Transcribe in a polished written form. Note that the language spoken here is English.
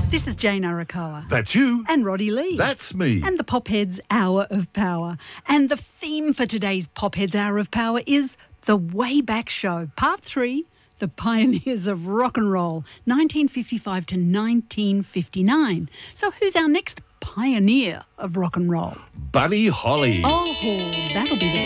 This is Jane Arakawa. That's you. And Roddy Lee. That's me. And the Popheads Hour of Power. And the theme for today's Popheads Hour of Power is The Wayback Show, Part 3, The Pioneers of Rock and Roll, 1955 to 1959. So who's our next pioneer of rock and roll? Buddy Holly. Oh, that'll be the